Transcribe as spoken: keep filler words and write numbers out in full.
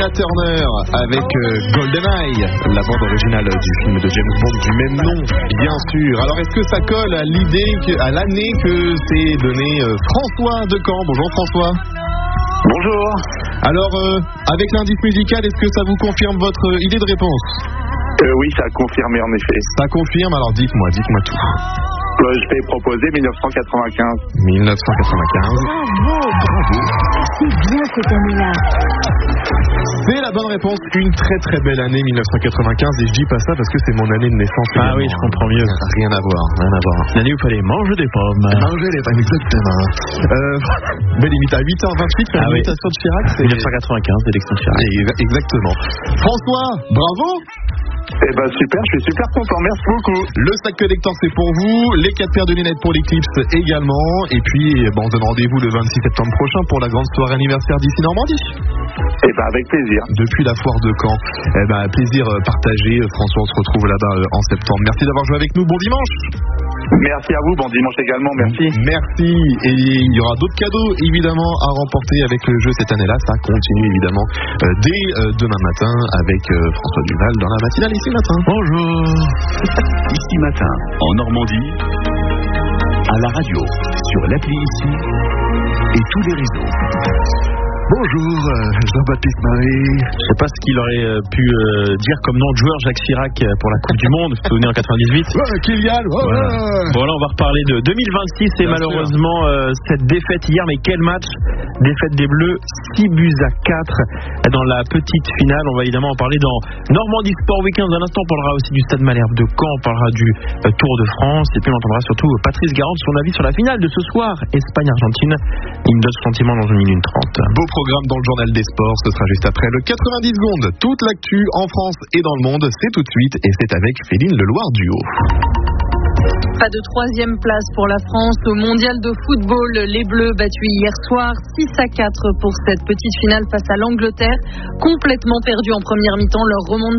Tina Turner avec euh, GoldenEye, la bande originale du film de James Bond du même nom, bien sûr. Alors est-ce que ça colle à l'idée, que, à l'année que s'est donné euh, François de Caen? Bonjour François. Bonjour. Alors euh, avec l'indice musical, est-ce que ça vous confirme votre euh, idée de réponse? euh, Oui, ça a confirmé en effet. Ça confirme, alors dites-moi, dites-moi tout. Euh, je vais proposer dix-neuf cent quatre-vingt-quinze. dix-neuf cent quatre-vingt-quinze. Bravo, bravo. C'est bien cette année-là. C'est la bonne réponse, une très très belle année mille neuf cent quatre-vingt-quinze, et je dis pas ça parce que c'est mon année de naissance. Ah également. oui, je comprends mieux. Rien à voir, rien à voir. L'année où il fallait manger des pommes. Manger les pommes, exactement. Euh, belle imita, à huit heures vingt-huit, Ah oui. l'imitation de Chirac, c'est... dix-neuf cent quatre-vingt-quinze, l'élection de Chirac. Ex- Exactement. François, bravo. Eh ben super, je suis super content, merci beaucoup. Le sac collector c'est pour vous, les quatre paires de lunettes pour l'Eclipse également, et puis bon, on se donne rendez-vous le vingt-six septembre prochain pour la grande soirée anniversaire d'ici Normandie. Eh ben avec plaisir. Depuis la foire de Caen, eh ben plaisir partagé. François, on se retrouve là-bas en septembre. Merci d'avoir joué avec nous, bon dimanche. Merci à vous, bon dimanche également, merci. Merci, et il y aura d'autres cadeaux évidemment à remporter avec le jeu cette année-là. Ça continue évidemment euh, dès euh, demain matin avec euh, François Duval dans la matinale ici matin. Bonjour. Ici matin, en Normandie, à la radio, sur l'appli ici et tous les réseaux. Bonjour, euh, Jean-Baptiste Marie. Je sais pas ce qu'il aurait euh, pu euh, dire comme nom de joueur Jacques Chirac euh, pour la Coupe du Monde, vous vous souvenez en quatre-vingt-dix-huit. Ouais, Kylian, ouais, Voilà. ouais. Bon là on va reparler de deux mille vingt-six et Bien malheureusement euh, cette défaite hier, mais quel match, défaite des Bleus, six buts à quatre dans la petite finale. On va évidemment en parler dans Normandie Sport Weekend. Dans un instant on parlera aussi du Stade Malherbe de Caen, on parlera du euh, Tour de France, et puis on entendra surtout Patrice Garand, son avis sur la finale de ce soir, Espagne-Argentine. Il me donne son sentiment dans une minute trente. Beau programme dans le journal des sports, ce sera juste après le quatre-vingt-dix secondes. Toute l'actu en France et dans le monde, c'est tout de suite, et c'est avec Féline Leloir Duo. Pas de troisième place pour la France au mondial de football. Les Bleus battus hier soir six à quatre pour cette petite finale face à l'Angleterre. Complètement perdus en première mi-temps, leur remonte